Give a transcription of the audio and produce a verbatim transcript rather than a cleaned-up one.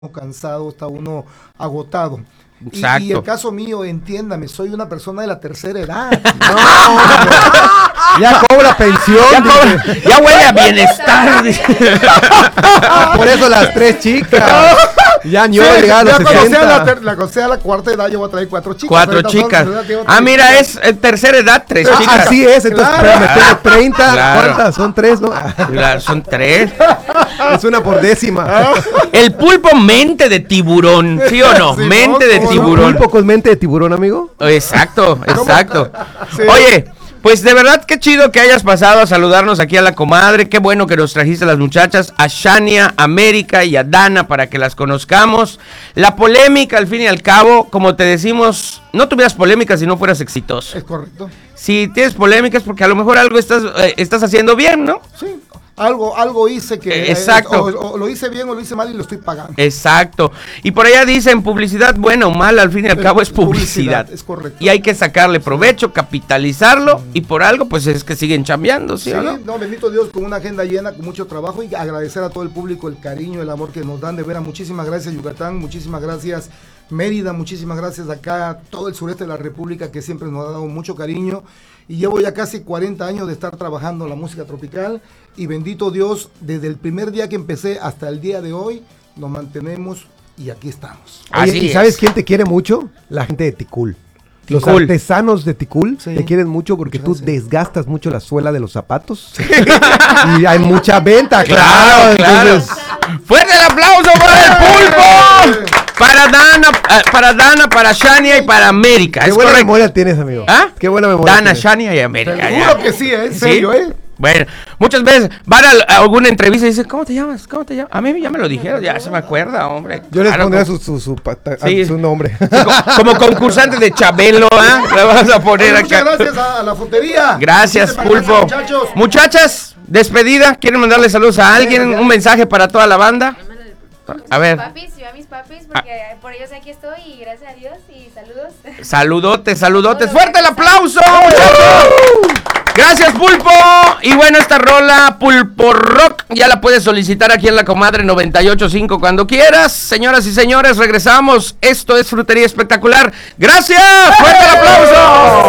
cansado, está uno agotado. Y, Exacto. y el caso mío, entiéndame, soy una persona de la tercera edad. No, ya cobra pensión. Ya, cobra, ya huele a bienestar. Por eso las tres chicas. Ya ni Sí, llegar a los ya cuando sea la, sesenta. ter- la, cuando sea la cuarta edad, yo voy a traer cuatro chicas. Cuatro Ahorita son- chicas. ahorita tengo Ah, tres mira, chicas. es eh, tercera edad, tres Ah, chicas. así es, entonces Claro. espérame, tengo treinta. Claro. ¿Cuántas? Son tres, ¿no? Claro, son tres. Es una por décima. El pulpo mente de tiburón, ¿sí o no? Sí, mente no, de ¿cómo no? tiburón. ¿Pulpo con mente de tiburón, amigo? Exacto, exacto. Sí. Oye, pues de verdad qué chido que hayas pasado a saludarnos aquí a la comadre. Qué bueno que nos trajiste a las muchachas, a Shania, a América y a Dana para que las conozcamos. La polémica, al fin y al cabo, como te decimos, no tuvieras polémica si no fueras exitoso. Es correcto. Si tienes polémicas porque a lo mejor algo estás, eh, estás haciendo bien, ¿no? Sí. Algo, algo hice que Eh, exacto. eh, o, o lo hice bien o lo hice mal y lo estoy pagando. Exacto. Y por allá dicen publicidad buena o mala, al fin y al Es cabo es publicidad. publicidad, es correcto. Y hay que sacarle provecho, capitalizarlo y por algo pues es que siguen chambeando, ¿sí, Sí, o no? no, bendito Dios, con una agenda llena, con mucho trabajo y agradecer a todo el público el cariño, el amor que nos dan de veras. Muchísimas gracias Yucatán, muchísimas gracias Mérida, muchísimas gracias acá todo el sureste de la República que siempre nos ha dado mucho cariño. Y llevo ya casi cuarenta años de estar trabajando en la música tropical y bendito Dios, desde el primer día que empecé hasta el día de hoy, nos mantenemos y aquí estamos. Oye, Así ¿y es. sabes quién te quiere mucho? La gente de Ticul. Los Ticul. artesanos de Ticul Sí. te quieren mucho porque Muchas tú gracias. desgastas mucho la suela de los zapatos. Y hay mucha venta, Claro, claro. claro. Entonces, ¡Fuerte el aplauso para el pulpo! Para Dana, eh, para Dana, para Shania y para América. qué Es buena correcto. memoria tienes, amigo. ¿Ah? Qué buena memoria. Dana, tienes. Shania y América. Te ya. juro que sí, ¿eh? En serio, ¿eh? Bueno, muchas veces van a, a alguna entrevista y dicen, ¿cómo te llamas? ¿Cómo te llamas? A mí ya me lo dijeron, ya se me acuerda, hombre. Yo les Claro, pondría como- su, su, su, pata- Sí. su nombre. como, como concursante de Chabelo, ¿ah? Le vas a poner Muchas acá. gracias a, a la frutería. Gracias, Muchísimas Pulpo. gracias, muchachos. Muchachas, despedida. ¿Quieren mandarle saludos a alguien? Un mensaje para toda la banda. A ver. Papis, yo a mis papis, porque por ellos aquí estoy y gracias a Dios y saludos. Saludotes, saludotes. ¡Fuerte el aplauso, muchachos! Gracias, Pulpo. Y bueno, esta rola, Pulpo Rock, ya la puedes solicitar aquí en La Comadre noventa y ocho punto cinco cuando quieras. Señoras y señores, regresamos. Esto es Frutería Espectacular. ¡Gracias! ¡Fuerte el aplauso!